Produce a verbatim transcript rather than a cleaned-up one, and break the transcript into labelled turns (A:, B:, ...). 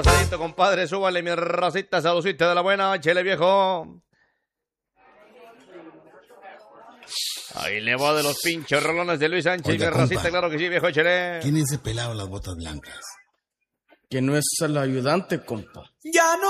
A: Saludito, compadre, súbale mi racita, saludcita de la buena, chele viejo. Ahí le va de los pinches rolones de Luis Sánchez,
B: Oiga,
A: mi racita,
B: compa,
A: claro que sí, viejo, chele.
B: ¿quién es ese pelado de las botas blancas?
C: Que no es el ayudante, compa.
D: Ya no